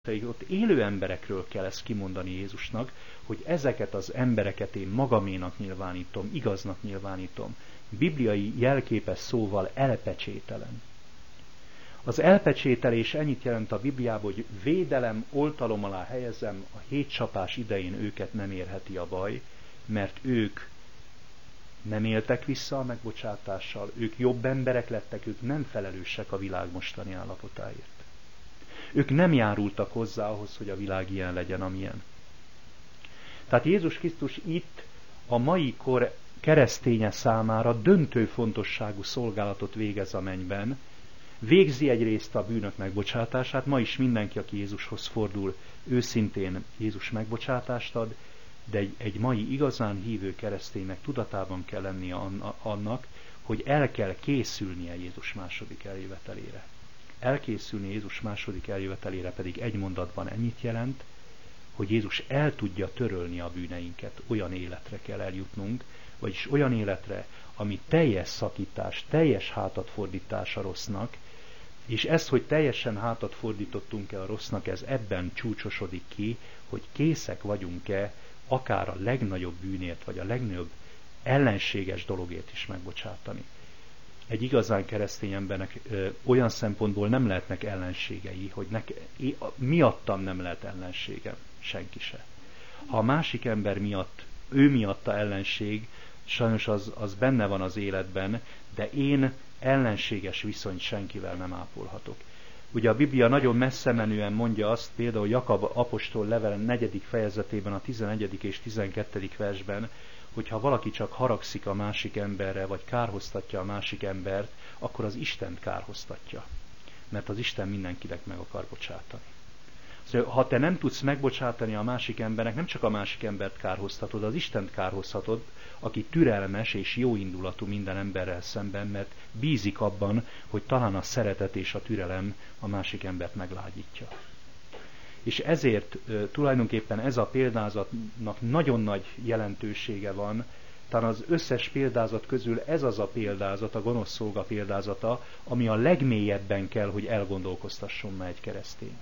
ott élő emberekről kell ezt kimondani Jézusnak, hogy ezeket az embereket én magaménak nyilvánítom, igaznak nyilvánítom. Bibliai jelképes szóval elpecsételem. Az elpecsételés ennyit jelent a Bibliában, hogy védelem, oltalom alá helyezem, a hétcsapás idején őket nem érheti a baj, mert ők nem éltek vissza a megbocsátással, ők jobb emberek lettek, ők nem felelősek a világ mostani állapotáért. Ők nem járultak hozzá ahhoz, hogy a világ ilyen legyen, amilyen. Tehát Jézus Krisztus itt a mai kor kereszténye számára döntő fontosságú szolgálatot végez a mennyben, végzi egyrészt a bűnök megbocsátását, ma is mindenki, aki Jézushoz fordul, őszintén Jézus megbocsátást ad, de egy mai igazán hívő kereszténynek tudatában kell lennie annak, hogy el kell készülnie Jézus második eljövetelére. Elkészülni Jézus második eljövetelére pedig egy mondatban ennyit jelent, hogy Jézus el tudja törölni a bűneinket, olyan életre kell eljutnunk, vagyis olyan életre, ami teljes szakítás, teljes hátatfordítás a rossznak, és ez, hogy teljesen hátat fordítottunk-e a rossznak, ez ebben csúcsosodik ki, hogy készek vagyunk-e akár a legnagyobb bűnért, vagy a legnagyobb ellenséges dologért is megbocsátani. Egy igazán keresztény embernek olyan szempontból nem lehetnek ellenségei, hogy miattam nem lehet ellenségem, senki se. Ha a másik ember miatt, ő miatta ellenség, sajnos az benne van az életben, de én ellenséges viszonyt senkivel nem ápolhatok. Ugye a Biblia nagyon messze menően mondja azt, például Jakab apostol levele 4. fejezetében, a 11. és 12. versben, hogyha valaki csak haragszik a másik emberre, vagy kárhoztatja a másik embert, akkor az Istent kárhoztatja. Mert az Isten mindenkinek meg akar bocsátani. Szóval, ha te nem tudsz megbocsátani a másik embernek, nem csak a másik embert kárhoztatod, az Istent kárhoztatod, aki türelmes és jóindulatú minden emberrel szemben, mert bízik abban, hogy talán a szeretet és a türelem a másik embert meglágyítja. És ezért tulajdonképpen ez a példázatnak nagyon nagy jelentősége van, talán az összes példázat közül ez az a példázat, a gonosz szolga példázata, ami a legmélyebben kell, hogy elgondolkoztasson már egy keresztényt.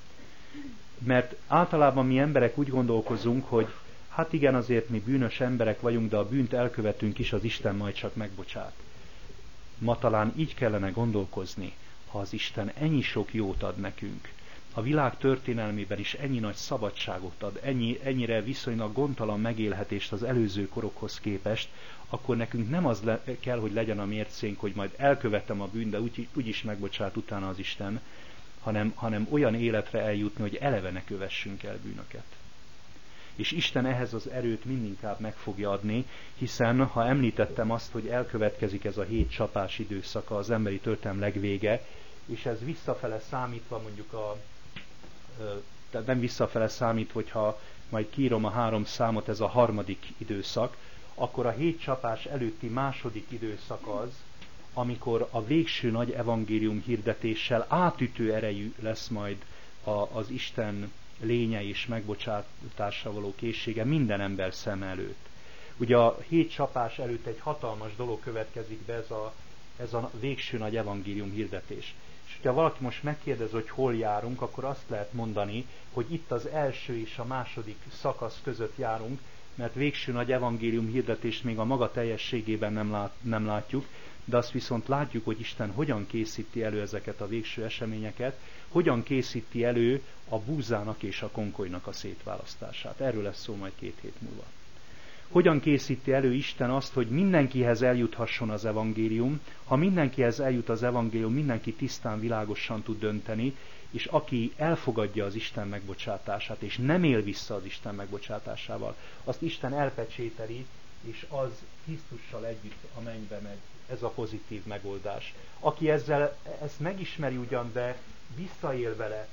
Mert általában mi emberek úgy gondolkozunk, hogy hát igen, azért mi bűnös emberek vagyunk, de a bűnt elkövetünk is, az Isten majd csak megbocsát. Ma talán így kellene gondolkozni, ha az Isten ennyi sok jót ad nekünk, a világ történelmében is ennyi nagy szabadságot ad, ennyire viszonylag gondtalan megélhetést az előző korokhoz képest, akkor nekünk nem az kell, hogy legyen a mércénk, hogy majd elkövettem a bűnt, de úgyis megbocsát utána az Isten, hanem olyan életre eljutni, hogy eleve ne kövessünk el bűnöket. És Isten ehhez az erőt mindinkább meg fogja adni, hiszen, ha említettem azt, hogy elkövetkezik ez a 7 csapás időszaka, az emberi történelem legvége, és ez visszafele számítva mondjuk tehát nem visszafele számít, hogyha majd kiírom a 3 számot, ez a 3. időszak, akkor a 7 csapás előtti 2. időszak az, amikor a végső nagy evangélium hirdetéssel átütő erejű lesz majd az Isten lénye és megbocsátásra való készsége minden ember szem előtt. Ugye a 7 csapás előtt egy hatalmas dolog következik be, ez a végső nagy evangélium hirdetés. És hogyha valaki most megkérdez, hogy hol járunk, akkor azt lehet mondani, hogy itt az első és a 2. szakasz között járunk, mert végső nagy evangélium hirdetést még a maga teljességében nem látjuk, de azt viszont látjuk, hogy Isten hogyan készíti elő ezeket a végső eseményeket, hogyan készíti elő a búzának és a konkolynak a szétválasztását. Erről lesz szó majd 2 hét múlva. Hogyan készíti elő Isten azt, hogy mindenkihez eljuthasson az evangélium? Ha mindenkihez eljut az evangélium, mindenki tisztán, világosan tud dönteni, és aki elfogadja az Isten megbocsátását, és nem él vissza az Isten megbocsátásával, azt Isten elpecsételi, és az Krisztussal együtt a mennybe megy. Ez a pozitív megoldás. Aki ezt megismeri ugyan, de visszaél vele,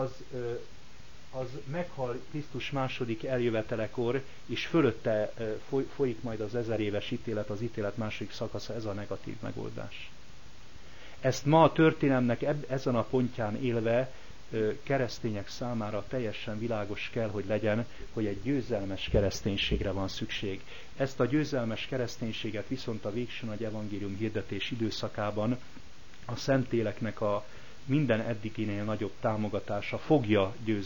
az meghal Krisztus második eljövetelekor, és fölötte folyik majd az 1000 éves ítélet, az ítélet második szakasza, ez a negatív megoldás. Ezt ma a történelemnek ezen a pontján élve keresztények számára teljesen világos kell, hogy legyen, hogy egy győzelmes kereszténységre van szükség. Ezt a győzelmes kereszténységet viszont a végső nagy evangélium hirdetés időszakában a Szentléleknek a minden eddiginél nagyobb támogatása fogja győzni